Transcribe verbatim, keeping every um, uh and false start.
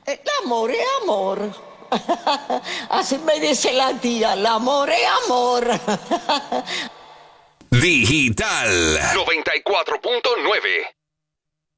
El amor es amor. Así me dice la tía, el amor es amor. Digital noventa y cuatro punto nueve.